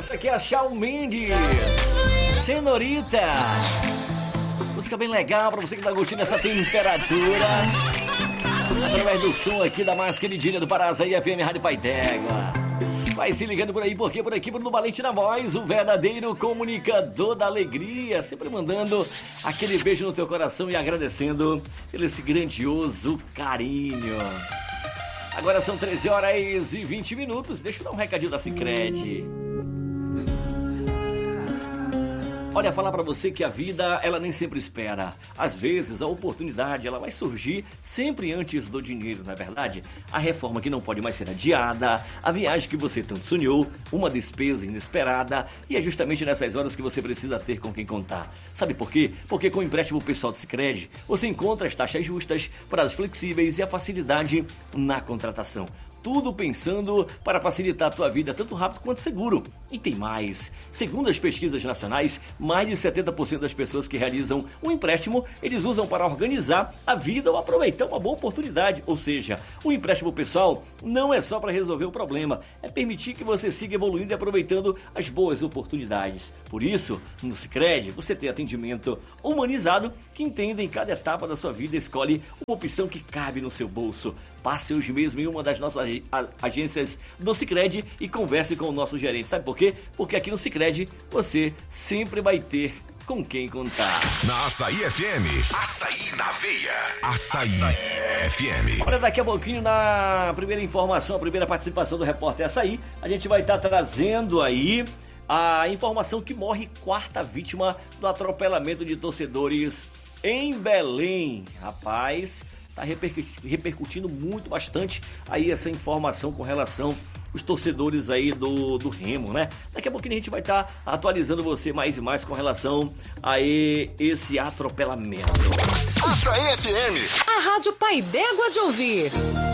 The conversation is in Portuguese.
Essa aqui é a Shawn Mendes, Senorita. Música bem legal pra você que tá curtindo essa temperatura. Através do som aqui da mais queridinha do Paraçaí FM Rádio Pai d'Égua. Vai se ligando por aí, porque por aqui, Bruno Valente na voz, o verdadeiro comunicador da alegria. Sempre mandando aquele beijo no teu coração e agradecendo pelo esse grandioso carinho. Agora são 13h20. Deixa eu dar um recadinho da Sicredi. Olha, falar pra você que a vida, ela nem sempre espera. Às vezes, a oportunidade, ela vai surgir sempre antes do dinheiro, não é verdade? A reforma que não pode mais ser adiada, a viagem que você tanto sonhou, uma despesa inesperada, e é justamente nessas horas que você precisa ter com quem contar. Sabe por quê? Porque com o empréstimo pessoal do Sicredi, você encontra as taxas justas, prazos flexíveis e a facilidade na contratação. Tudo pensando para facilitar a tua vida tanto rápido quanto seguro. E tem mais. Segundo as pesquisas nacionais, mais de 70% das pessoas que realizam um empréstimo, eles usam para organizar a vida ou aproveitar uma boa oportunidade. Ou seja, o empréstimo pessoal não é só para resolver o problema, é permitir que você siga evoluindo e aproveitando as boas oportunidades. Por isso, no Sicredi, você tem atendimento humanizado que entende em cada etapa da sua vida e escolhe uma opção que cabe no seu bolso. Passe hoje mesmo em uma das nossas agências do Sicredi e converse com o nosso gerente. Sabe por quê? Porque aqui no Sicredi você sempre vai ter com quem contar. Na Açaí FM, Açaí na veia, Açaí FM. Olha, daqui a pouquinho na primeira informação, a primeira participação do Repórter Açaí, a gente vai estar trazendo aí a informação que morre quarta vítima do atropelamento de torcedores em Belém. Rapaz, está repercutindo muito bastante aí essa informação com relação aos torcedores aí do Remo, né? Daqui a pouquinho a gente vai estar atualizando você mais e mais com relação a esse atropelamento. Açaí FM, a Rádio Pai d'Égua de ouvir.